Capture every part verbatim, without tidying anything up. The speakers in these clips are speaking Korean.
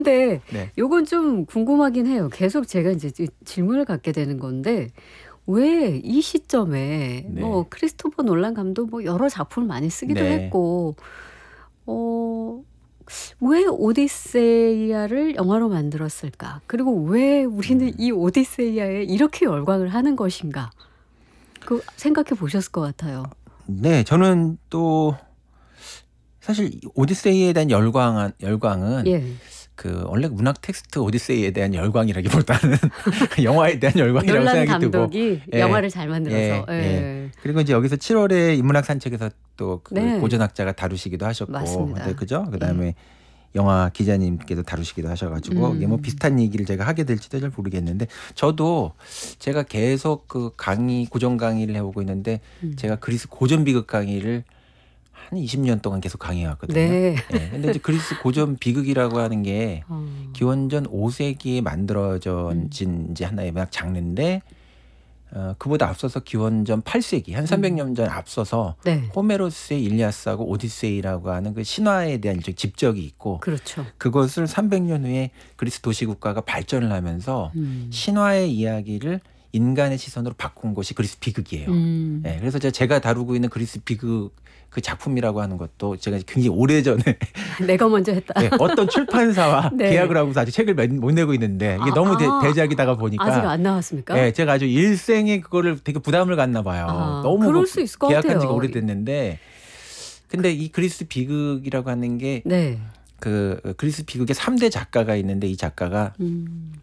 근데 네. 요건 좀 궁금하긴 해요. 계속 제가 인제 지 질문을 갖게 되는 건데 왜 이 시점에 뭐 네. 크리스토퍼 놀란 감독 뭐 여러 작품을 많이 쓰기도 네. 했고 어 왜 오디세이아를 영화로 만들었을까? 그리고 왜 우리는 음. 이 오디세이아에 이렇게 열광을 하는 것인가? 그 생각해 보셨을 것 같아요. 네. 저는 또 사실 이 오디세이에 대한 열광한 열광은 예. 그 원래 문학 텍스트 오디세이에 대한 열광이라기보다는 영화에 대한 열광이라고 놀란 생각이 들고 감독이 예. 영화를 잘 만들어서. 예. 예. 예. 그리고 인제 여기서 칠월에 인문학 산책에서 또 그 네. 고전학자가 다루시기도 하셨고 네 맞습니다. 그죠? 예. 그다음에 영화 기자님께서 다루시기도 하셔 가지고 이게 뭐 음. 비슷한 얘기를 제가 하게 될지도 잘 모르겠는데 저도 제가 계속 그 강의 고전 강의를 해 오고 있는데 음. 제가 그리스 고전 비극 강의를 한 이십 년 동안 계속 강의해 왔거든요. 네. 예. 근데 이제 그리스 고전 비극이라고 하는 게 어. 기원전 오 세기에 만들어져 음. 진 이제 하나의 문학 장르인데 어 그보다 앞서서 기원전 팔 세기 한 삼백 음. 년 전 앞서서 네. 호메로스의 일리아스하고 오디세이라고 하는 그 신화에 대한 일종의 집적이 있고 그렇죠. 그것을 삼백 년 후에 그리스 도시 국가가 발전을 하면서 음. 신화의 이야기를 인간의 시선으로 바꾼 것이 그리스 비극이에요. 음. 예. 그래서 제 제가 다루고 있는 그리스 비극 그 작품이라고 하는 것도 제가 굉장히 오래전에 내가 먼저 했다. 예 어떤 출판사와 네. 계약을 하고서 아직 책을 몇 못 내고 있는데 이게 아 너무 대 아. 대작이다가 보니까 아직 안 나왔습니까? 예 제가 아주 일생에 그거를 되게 부담을 갖나 봐요. 아 너무 그럴 그 수 있을 것 계약한 지가 같아요. 오래됐는데 근데 이 그리스 비극이라고 하는 게 네. 그 그리스 비극의 삼 대 작가가 있는데 이 작가가 음.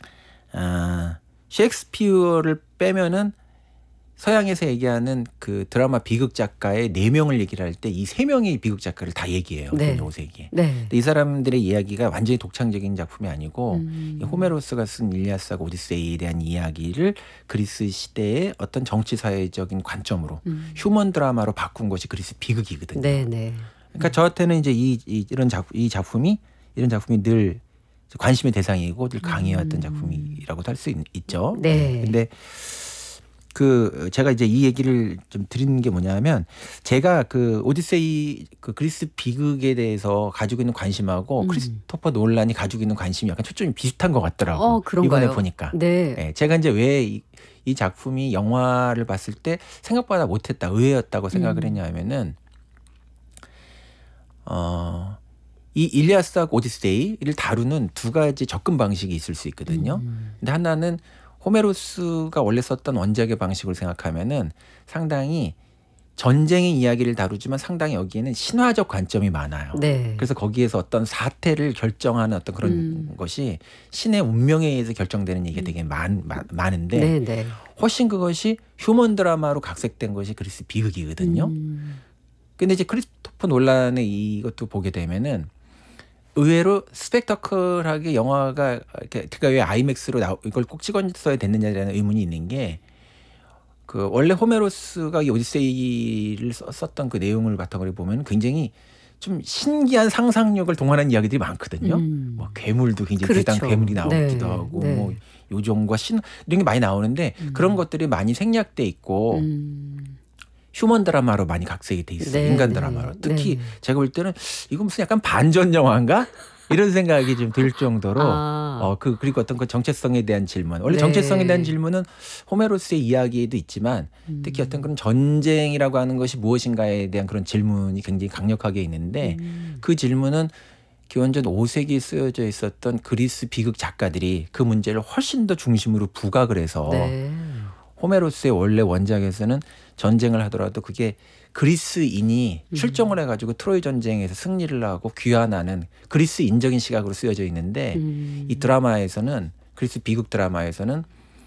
아 셰익스피어를 빼면은 서양에서 얘기하는 그 드라마 비극 작가의 네 명을 얘기를 할 때 이 세 명의 비극 작가를 다 얘기해요. 네. 기원전 오 세기에. 네. 근데 이 사람들의 이야기가 완전히 독창적인 작품이 아니고 음. 이 호메로스가 쓴 일리아스하고 오디세이에 대한 이야기를 그리스 시대의 어떤 정치 사회적인 관점으로 음. 휴먼 드라마로 바꾼 것이 그리스 비극이거든요. 네네. 그러니까 저한테는 이제 이, 이 이런 작품 이 작품이 이런 작품이 늘 관심의 대상이고 늘 강의해왔던 음. 작품이라고도 할 수 있죠. 네. 근데 그 제가 이제 이 얘기를 좀 드리는 게 뭐냐면 제가 그 오디세이 그 그리스 비극에 대해서 가지고 있는 관심하고 음. 크리스토퍼 놀란이 가지고 있는 관심이 약간 초점이 비슷한 것 같더라고. 어 그런가요? 이번에 보니까. 네. 예, 제가 이제 왜 이 이 작품이 영화를 봤을 때 생각보다 못했다, 의외였다고 생각을 음. 했냐면은 어 이 일리아스하고 오디세이를 다루는 두 가지 접근 방식이 있을 수 있거든요. 음. 근데 하나는 호메로스가 원래 썼던 원작의 방식으로 생각하면은 상당히 전쟁의 이야기를 다루지만 상당히 여기에는 신화적 관점이 많아요. 네. 그래서 거기에서 어떤 사태를 결정하는 어떤 그런 음. 것이 신의 운명에 의해서 결정되는 얘기가 음. 되게 많, 많, 많은데 네네. 훨씬 그것이 휴먼 드라마로 각색된 것이 그리스 비극이거든요. 음. 근데 이제 크리스토퍼 놀란의 이것도 보게 되면은 의외로 스펙터클하게 영화가 이렇게 그러니까 왜 아이맥스로 나오 이걸 꼭 찍었어야 됐느냐라는 의문이 있는 게 그 원래 호메로스가 이 오디세이를 썼 썼던 그 내용을 바탕으로 보면 굉장히 좀 신기한 상상력을 동원한 이야기들이 많거든요. 음. 뭐 괴물도 굉장히 그렇죠. 대단 괴물이 나오기도 네. 하고 네. 뭐 요정과 신 이런 게 많이 나오는데 음. 그런 것들이 많이 생략돼 있고 음. 휴먼 드라마로 많이 각색이 돼 있어요. 네, 인간 네. 드라마로. 특히 네. 제가 볼 때는 이거 무슨 약간 반전 영화인가? 이런 생각이 좀 들 정도로 아. 어 그 그리고 어떤 그 정체성에 대한 질문. 원래 네. 정체성에 대한 질문은 호메로스의 이야기에도 있지만 특히 어떤 음. 그런 전쟁이라고 하는 것이 무엇인가에 대한 그런 질문이 굉장히 강력하게 있는데 음. 그 질문은 기원전 오 세기에 쓰여져 있었던 그리스 비극 작가들이 그 문제를 훨씬 더 중심으로 부각을 해서 네. 호메로스의 원래 원작에서는 전쟁을 하더라도 그게 그리스인이 음. 출정을 해가지고 트로이 전쟁에서 승리를 하고 귀환하는 그리스인적인 시각으로 쓰여져 있는데 음. 이 드라마에서는 그리스 비극 드라마에서는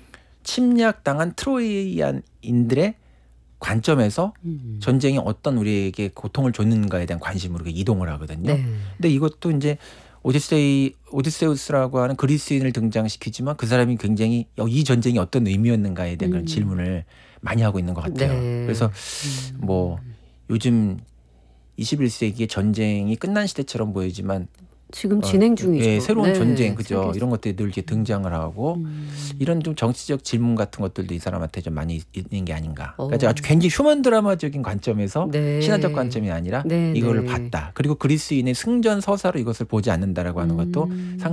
침략당한 트로이안인들의 관점에서 음. 전쟁이 어떤 우리에게 고통을 줬는가에 대한 관심으로 이동을 하거든요. 네. 근데 이것도 이제 오디세이 오디세우스라고 하는 그리스인을 등장시키지만 그 사람이 굉장히 이 전쟁이 어떤 의미였는가에 대한 그런 음. 질문을 많이 하고 있는 것 같아요. 네. 그래서 음. 뭐 요즘 이십일 세기의 전쟁이 끝난 시대처럼 보이지만 지금 어, 진행 중이죠. 예, 새로운 네, 전쟁 그죠? 세계- 이런 것들이 늘 이렇게 등장을 하고 음. 이런 좀 정치적 질문 같은 것들도 이 사람한테 좀 많이 있는 게 아닌가. 어. 그러니까 아주 굉장히 휴먼 드라마적인 관점에서 네. 신화적 관점이 아니라 네, 이거를 네. 봤다. 그리고 그리스인의 승전 서사로 이것을 보지 않는다라고 하는 것도 음.